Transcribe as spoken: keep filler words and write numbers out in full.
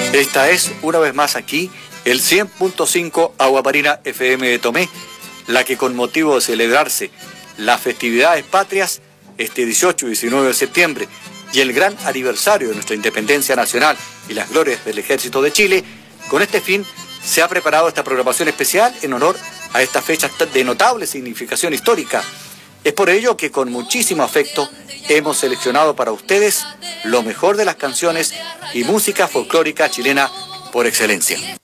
Esta es, una vez más aquí, el cien punto cinco Agua Marina F M de Tomé, la que con motivo de celebrarse las festividades patrias, este dieciocho y diecinueve de septiembre, y el gran aniversario de nuestra independencia nacional y las glorias del Ejército de Chile, con este fin se ha preparado esta programación especial en honor a esta fecha de notable significación histórica. Es por ello que con muchísimo afecto hemos seleccionado para ustedes lo mejor de las canciones y música folclórica chilena por excelencia.